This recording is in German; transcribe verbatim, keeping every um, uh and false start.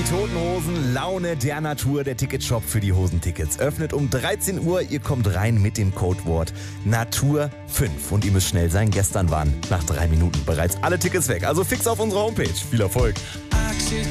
Die Toten Hosen, Laune der Natur, der Ticketshop für die Hosentickets. Öffnet um dreizehn Uhr, ihr kommt rein mit dem Codewort Natur fünf. Und ihr müsst schnell sein, gestern waren nach drei Minuten bereits alle Tickets weg. Also fix auf unserer Homepage. Viel Erfolg!